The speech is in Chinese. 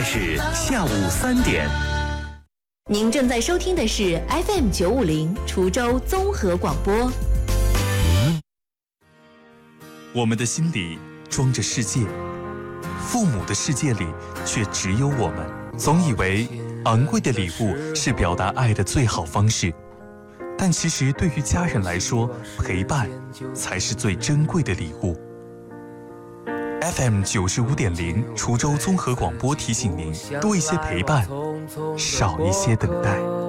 是下午3点。 您正在收听的是 FM950滁州综合广播。 我们的心里装着世界，父母的世界里却只有我们。总以为昂贵的礼物是表达爱的最好方式，但其实对于家人来说，陪伴才是最珍贵的礼物。FM95.0滁州综合广播提醒您：多一些陪伴，少一些等待。